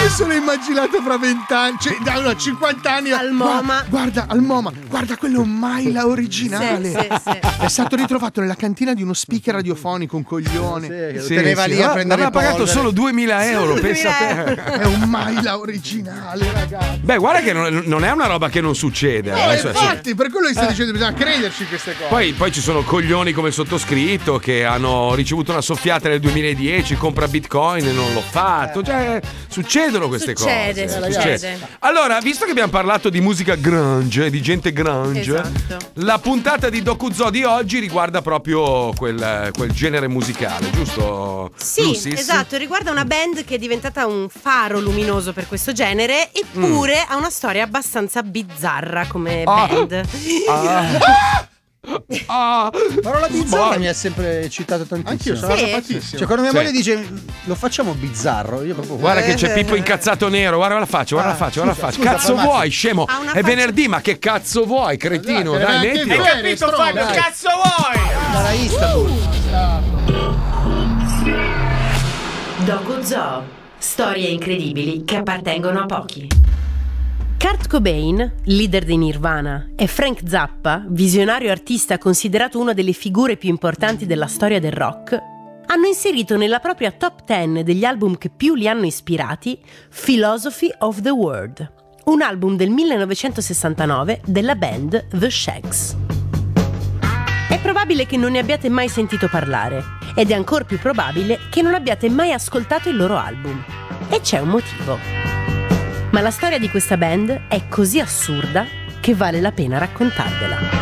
mi sono immaginato fra 20 anni, cioè, no, 50 anni al MoMA. Guarda, al MoMA, guarda quello Maila originale. Sì. È stato ritrovato nella cantina di uno speaker radiofonico, un coglione. Teneva lì a prendere aveva pagato solo 2.000 euro, pensa te. È un Maila originale, ragazzi. Beh, guarda che non è una roba che non succede. Infatti, per quello che sto dicendo, bisogna crederci queste cose. Poi ci sono coglioni come il sottoscritto che hanno ricevuto una soffiata nel 2010, compra Bitcoin e non l'ho fatto. Cioè, succedono queste cose. Succede. Allora, visto che abbiamo parlato di musica grunge, di gente grunge, Esatto. la puntata di Dokuzoo di oggi riguarda proprio quel genere musicale, giusto? Sì, Lucis? esatto, riguarda una band che è diventata un faro luminoso per questo genere, eppure ha una storia abbastanza bizzarra come band. Parola bizzarra mi ha sempre eccitato tantissimo. Anch'io sono arrabbiatissimo. Cioè, quando mia moglie dice lo facciamo bizzarro, io proprio Guarda che c'è Pippo incazzato nero, guarda la faccia, guarda la faccia. Cazzo vuoi, scemo? È venerdì, ma che cazzo vuoi, cretino? Dai, mettilo. Hai capito, Fabio? Cazzo vuoi? dalla Istanbul. Dokuzoo. Storie incredibili che appartengono a pochi. Kurt Cobain, leader dei Nirvana, e Frank Zappa, visionario artista considerato una delle figure più importanti della storia del rock, hanno inserito nella propria top 10 degli album che più li hanno ispirati Philosophy of the World, un album del 1969 della band The Shaggs. È probabile che non ne abbiate mai sentito parlare, ed è ancora più probabile che non abbiate mai ascoltato il loro album. E c'è un motivo. Ma la storia di questa band è così assurda che vale la pena raccontarvela.